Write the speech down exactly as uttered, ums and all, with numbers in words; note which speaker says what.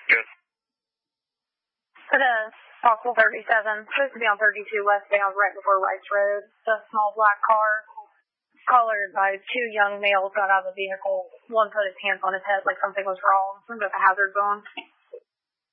Speaker 1: Good.
Speaker 2: It is. Possible thirty-seven. Supposed to be on thirty-two westbound right before Rice Road. The small black car, collared by two young males, got out of the vehicle. One put his hands on his head like something was wrong. Some of the hazards on.